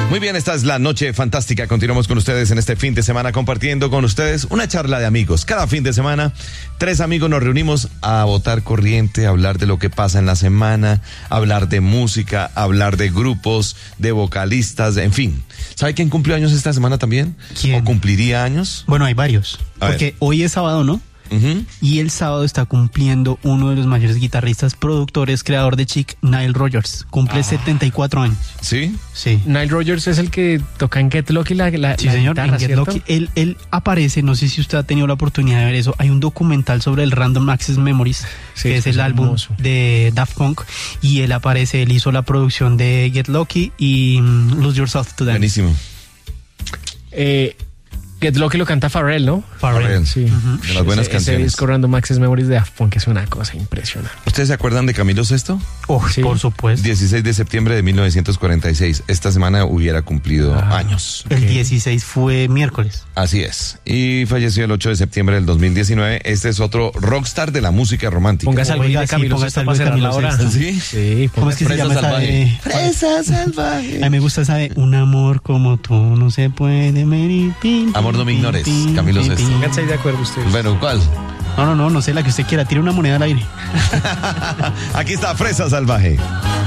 Muy bien, esta es la noche fantástica. Continuamos con ustedes en este fin de semana compartiendo con ustedes una charla de amigos. Cada fin de semana, 3 amigos nos reunimos a botar corriente, a hablar de lo que pasa en la semana, hablar de música, hablar de grupos, de vocalistas, en fin. ¿Sabe quién cumplió años esta semana también? ¿Quién? ¿O cumpliría años? Bueno, hay varios. Porque hoy es sábado, ¿no? Uh-huh. Y el sábado está cumpliendo uno de los mayores guitarristas, productores, creador de Chic, Nile Rodgers. Cumple 74 años. ¿Sí? Sí. Nile Rodgers es el que toca en Get Lucky la Sí, señor, guitarra, en Get ¿cierto? Lucky. Él aparece, no sé si usted ha tenido la oportunidad de ver eso. Hay un documental sobre el Random Access Memories, Sí, que es el álbum hermoso. de Daft Punk. Y él aparece, él hizo la producción de Get Lucky y Lose Yourself to Dance. Buenísimo. Get Lucky lo canta Pharrell, ¿no? Pharrell. Sí. De las buenas Ese canciones. disco Random Access Memories de Daft Punk es una cosa impresionante. ¿Ustedes se acuerdan de Camilo Sesto? Oh, Sí. por supuesto. 16 de septiembre de 1946. Esta semana hubiera cumplido años. El 16 fue miércoles. Así es. Y falleció el 8 de septiembre del 2019. Este es otro rockstar de la música romántica. Póngase algo Oiga, de sí, Camilo póngase Sesto algo para de cerrar la Camilo hora. Sesto. ¿Sí? Sí, ¿Cómo es que se Fresa llama esa salvaje. de- Fresa salvaje. A mí me gusta esa de un amor como tú no se puede medir. Pin, Amor no me pin, ignores, pin, Camilo pin, Sesto. pin. Pónganse ahí de acuerdo ustedes. Bueno, ¿cuál? No sé, la que usted quiera, tire una moneda al aire. Aquí está Fresa Salvaje.